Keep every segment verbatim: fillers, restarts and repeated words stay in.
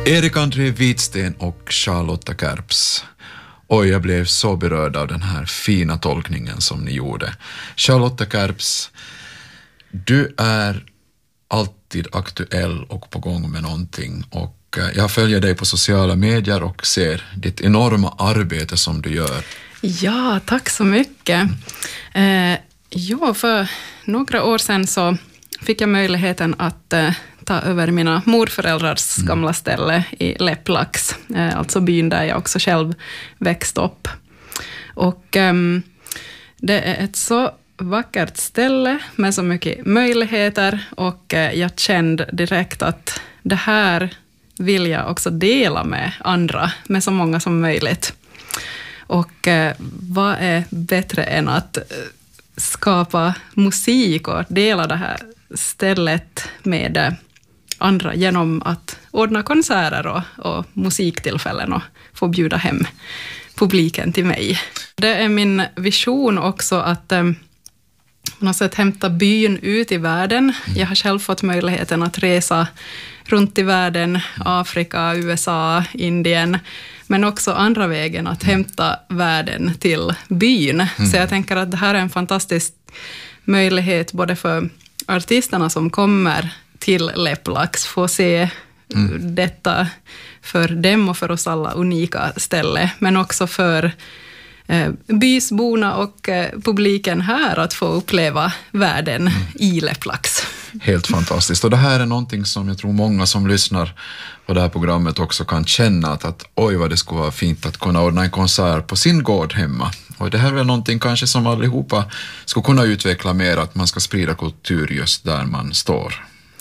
Erik André Witsten och Charlotta Kärps. Oj, jag blev så berörd av den här fina tolkningen som ni gjorde. Charlotta Kärps, du är alltid aktuell och på gång med någonting, och jag följer dig på sociala medier och ser ditt enorma arbete som du gör. Ja, tack så mycket. Eh, ja, för några år sedan så fick jag möjligheten att eh, ta över mina morföräldrars mm. gamla ställe i Lepplax, eh, alltså byn där jag också själv växte upp. Och eh, det är ett så vackert ställe med så mycket möjligheter, och eh, jag kände direkt att det här vill jag också dela med andra, med så många som möjligt. Och eh, vad är bättre än att eh, skapa musik och dela det här stället med eh, andra genom att ordna konserter och, och musiktillfällen och få bjuda hem publiken till mig. Det är min vision också att eh, på något sätt hämta byn ut i världen. Jag har själv fått möjligheten att resa runt i världen, Afrika, U S A, Indien, men också andra vägen att hämta världen till byn. Mm. Så jag tänker att det här är en fantastisk möjlighet både för artisterna som kommer till Lepplax, få se mm. detta för dem och för oss alla unika ställe, men också för eh, bysborna och eh, publiken här att få uppleva världen mm. i Lepplax. Helt fantastiskt. Och det här är någonting som jag tror många som lyssnar på det här programmet också kan känna att, att oj vad det skulle vara fint att kunna ordna en konsert på sin gård hemma. Och det här är väl någonting kanske som allihopa ska kunna utveckla mer, att man ska sprida kultur just där man står.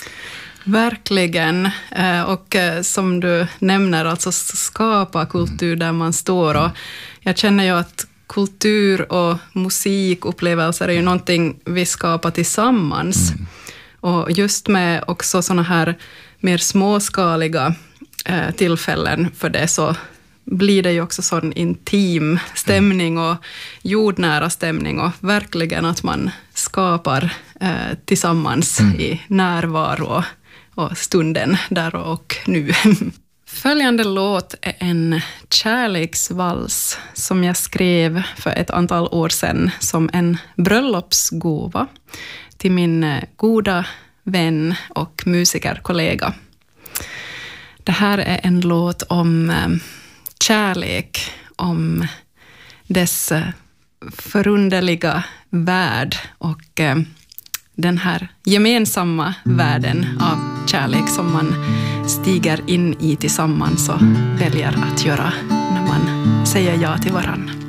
Verkligen. Och som du nämner, alltså skapa kultur där man står. Och jag känner ju att kultur och musikupplevelser är ju någonting vi skapar tillsammans. Mm. Och just med också såna här mer småskaliga eh, tillfällen för det, så blir det ju också sån intim stämning och jordnära stämning, och verkligen att man skapar eh, tillsammans mm. i närvaro och stunden där och nu. Följande låt är en kärleksvals som jag skrev för ett antal år sedan som en bröllopsgåva till min goda vän och musikerkollega. Det här är en låt om kärlek, om dess förunderliga värld och den här gemensamma världen av kärlek som man stiger in i tillsammans och väljer att göra när man säger ja till varann.